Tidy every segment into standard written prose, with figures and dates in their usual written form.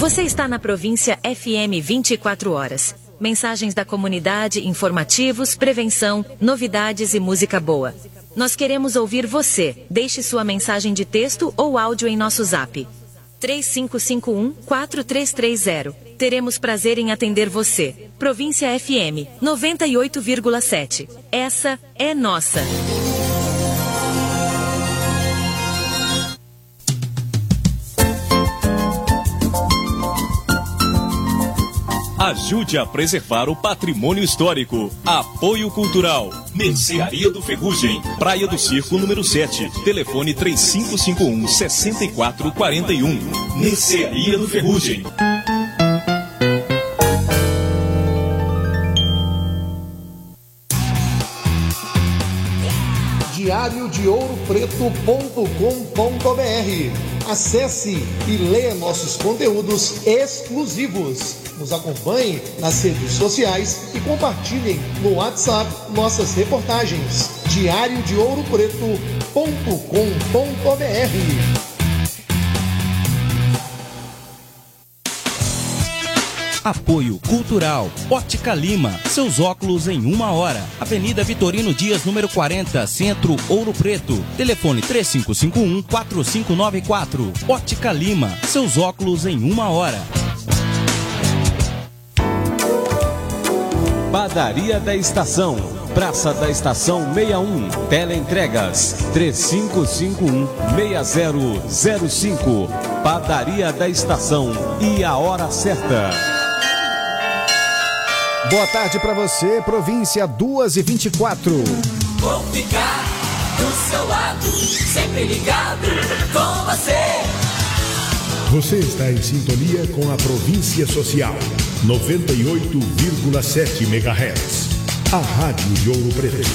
Você está na Província FM 24 horas. Mensagens da comunidade, informativos, prevenção, novidades e música boa. Nós queremos ouvir você. Deixe sua mensagem de texto ou áudio em nosso zap. 3551-4330. Teremos prazer em atender você. Província FM 98,7. Essa é nossa. Ajude a preservar o patrimônio histórico. Apoio Cultural. Mercearia do Ferrugem. Praia do Circo, número 7. Telefone 3551-6441. Mercearia do Ferrugem. diariodouropreto.com.br. Acesse e leia nossos conteúdos exclusivos. Nos acompanhe nas redes sociais e compartilhem no WhatsApp nossas reportagens. diariodouropreto.com.br. Apoio Cultural. Ótica Lima. Seus óculos em 1 hora. Avenida Vitorino Dias, número 40, Centro, Ouro Preto. Telefone 3551-4594. Ótica Lima. Seus óculos em 1 hora. Padaria da Estação. Praça da Estação 61. Teleentregas 3551-6005. Padaria da Estação. E a hora certa. Boa tarde para você, Província 2h24. Vou ficar do seu lado, sempre ligado com você. Você está em sintonia com a Província Social 98,7 MHz. A Rádio de Ouro Preto.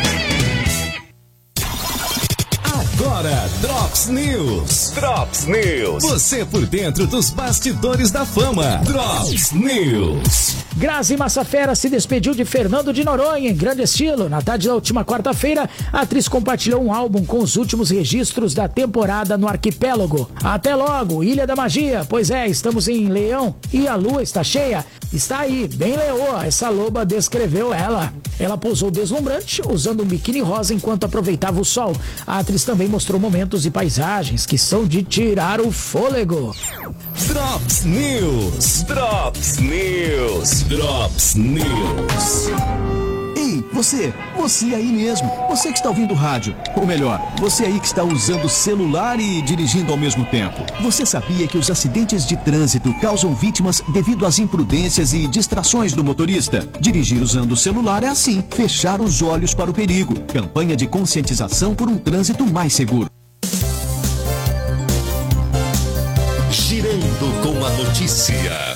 Agora, Drops News. Drops News. Você por dentro dos bastidores da fama. Drops News. Grazi Massafera se despediu de Fernando de Noronha em grande estilo. Na tarde da última quarta-feira, a atriz compartilhou um álbum com os últimos registros da temporada no arquipélago. Até logo, Ilha da Magia. Pois é, estamos em Leão e a lua está cheia. Está aí, bem leoa, essa loba descreveu ela. Ela pousou deslumbrante, usando um biquíni rosa enquanto aproveitava o sol. A atriz também mostrou momentos e paisagens que são de tirar o fôlego. Drops News. Drops News. Drops News. Ei, você aí mesmo, você que está ouvindo rádio, ou melhor, você aí que está usando celular e dirigindo ao mesmo tempo. Você sabia que os acidentes de trânsito causam vítimas devido às imprudências e distrações do motorista? Dirigir usando o celular é assim, fechar os olhos para o perigo. Campanha de conscientização por um trânsito mais seguro. Girando com a notícia.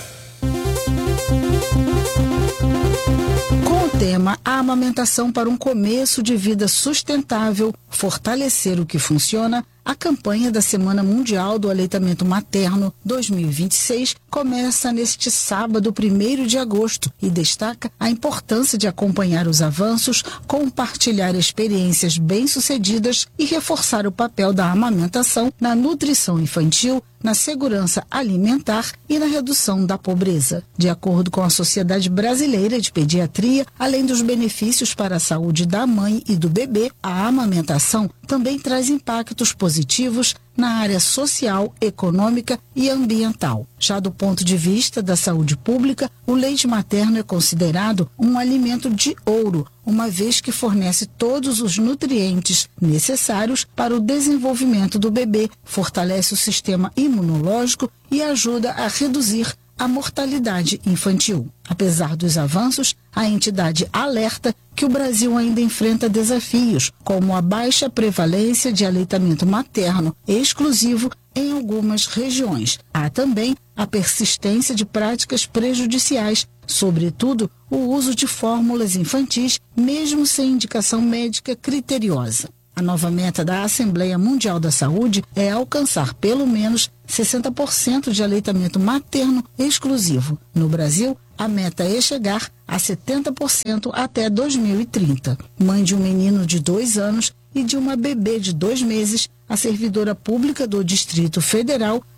Tema: a amamentação para um começo de vida sustentável, fortalecer o que funciona. A campanha da Semana Mundial do Aleitamento Materno 2026 começa neste sábado, 1º de agosto, e destaca a importância de acompanhar os avanços, compartilhar experiências bem-sucedidas e reforçar o papel da amamentação na nutrição infantil, na segurança alimentar e na redução da pobreza. De acordo com a Sociedade Brasileira de Pediatria, além dos benefícios para a saúde da mãe e do bebê, a amamentação também traz impactos positivos na área social, econômica e ambiental. Já do ponto de vista da saúde pública, o leite materno é considerado um alimento de ouro, uma vez que fornece todos os nutrientes necessários para o desenvolvimento do bebê, fortalece o sistema imunológico e ajuda a reduzir a mortalidade infantil. Apesar dos avanços, a entidade alerta que o Brasil ainda enfrenta desafios, como a baixa prevalência de aleitamento materno exclusivo em algumas regiões. Há também a persistência de práticas prejudiciais, sobretudo o uso de fórmulas infantis, mesmo sem indicação médica criteriosa. A nova meta da Assembleia Mundial da Saúde é alcançar pelo menos 60% de aleitamento materno exclusivo. No Brasil, a meta é chegar a 70% até 2030. Mãe de um menino de 2 anos e de uma bebê de 2 meses, a servidora pública do Distrito Federal,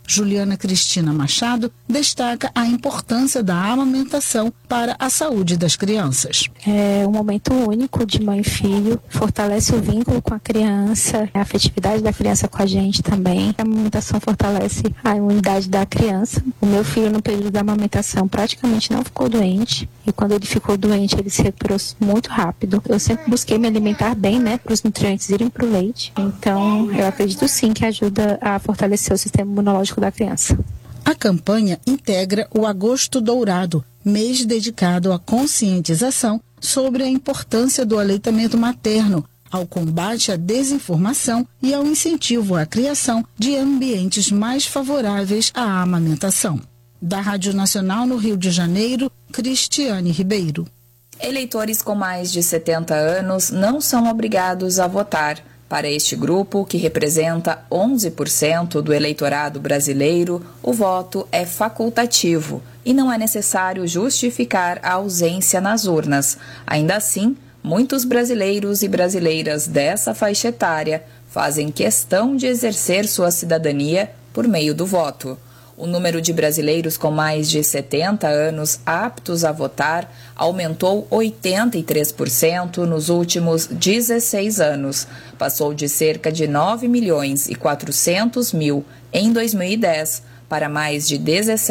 Juliana Cristina Machado destaca a importância da amamentação para a saúde das crianças. É um momento único de mãe e filho, fortalece o vínculo com a criança, a afetividade da criança com a gente também. A amamentação fortalece a imunidade da criança. O meu filho, no período da amamentação, praticamente não ficou doente. E quando ele ficou doente, ele se recuperou muito rápido. Eu sempre busquei me alimentar bem, para os nutrientes irem para o leite. Então, eu acredito sim que ajuda a fortalecer o sistema imunológico da criança. A campanha integra o Agosto Dourado, mês dedicado à conscientização sobre a importância do aleitamento materno, ao combate à desinformação e ao incentivo à criação de ambientes mais favoráveis à amamentação. Da Rádio Nacional no Rio de Janeiro, Cristiane Ribeiro. Eleitores com mais de 70 anos não são obrigados a votar. Para este grupo, que representa 11% do eleitorado brasileiro, o voto é facultativo e não é necessário justificar a ausência nas urnas. Ainda assim, muitos brasileiros e brasileiras dessa faixa etária fazem questão de exercer sua cidadania por meio do voto. O número de brasileiros com mais de 70 anos aptos a votar aumentou 83% nos últimos 16 anos. Passou de cerca de 9.400.000 em 2010 para mais de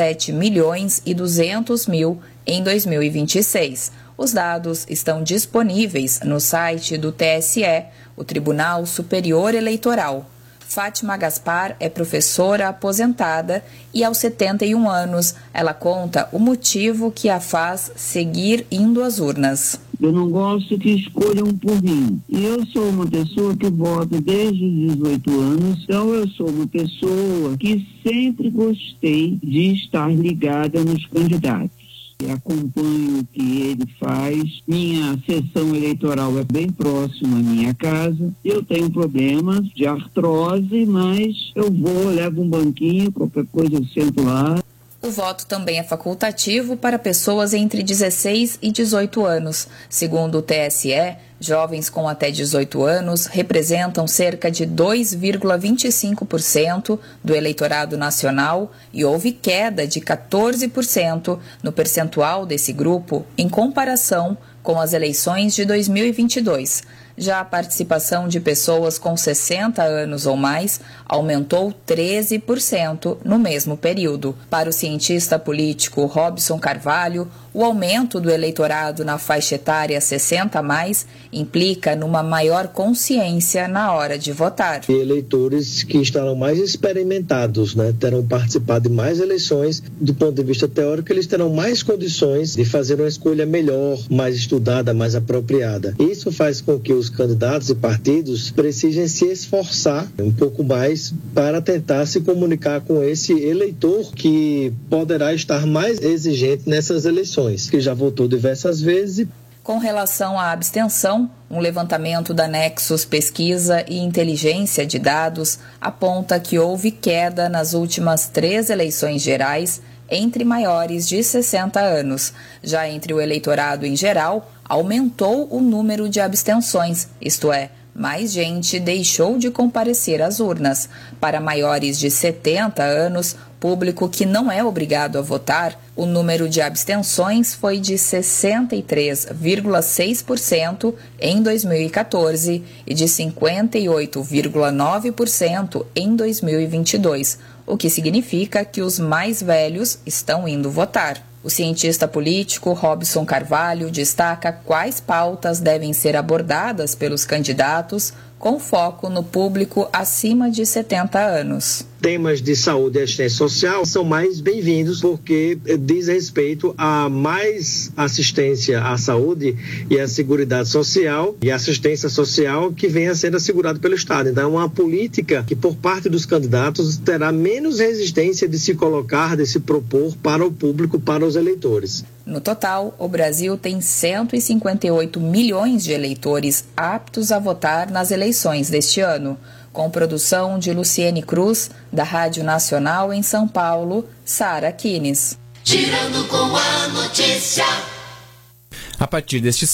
17.200.000 em 2026. Os dados estão disponíveis no site do TSE, o Tribunal Superior Eleitoral. Fátima Gaspar é professora aposentada e, aos 71 anos, ela conta o motivo que a faz seguir indo às urnas. Eu não gosto que escolham por mim. E eu sou uma pessoa que voto desde os 18 anos, então eu sou uma pessoa que sempre gostei de estar ligada nos candidatos. Acompanho o que ele faz. Minha sessão eleitoral é bem próxima à minha casa. Eu tenho problemas de artrose, mas eu vou, levo um banquinho, qualquer coisa eu sento lá. O voto também é facultativo para pessoas entre 16 e 18 anos. Segundo o TSE, jovens com até 18 anos representam cerca de 2,25% do eleitorado nacional e houve queda de 14% no percentual desse grupo em comparação com as eleições de 2022. Já a participação de pessoas com 60 anos ou mais aumentou 13% no mesmo período. Para o cientista político Robson Carvalho, o aumento do eleitorado na faixa etária 60 a mais implica numa maior consciência na hora de votar. Eleitores que estarão mais experimentados, terão participado de mais eleições. Do ponto de vista teórico, eles terão mais condições de fazer uma escolha melhor, mais estudada, mais apropriada. Isso faz com que os candidatos e partidos precisem se esforçar um pouco mais para tentar se comunicar com esse eleitor que poderá estar mais exigente nessas eleições, que já votou diversas vezes. Com relação à abstenção, um levantamento da Nexus Pesquisa e Inteligência de Dados aponta que houve queda nas últimas 3 eleições gerais entre maiores de 60 anos. Já entre o eleitorado em geral, aumentou o número de abstenções, isto é, mais gente deixou de comparecer às urnas. Para maiores de 70 anos, público que não é obrigado a votar, o número de abstenções foi de 63,6% em 2014 e de 58,9% em 2022, o que significa que os mais velhos estão indo votar. O cientista político Robson Carvalho destaca quais pautas devem ser abordadas pelos candidatos com foco no público acima de 70 anos. Temas de saúde e assistência social são mais bem-vindos porque diz respeito a mais assistência à saúde e à seguridade social e assistência social que venha sendo assegurado pelo Estado. Então é uma política que por parte dos candidatos terá menos resistência de se colocar, de se propor para o público, para os eleitores. No total, o Brasil tem 158 milhões de eleitores aptos a votar nas eleições deste ano. Com produção de Luciene Cruz, da Rádio Nacional em São Paulo, Sara Kines. Girando com a notícia. A partir deste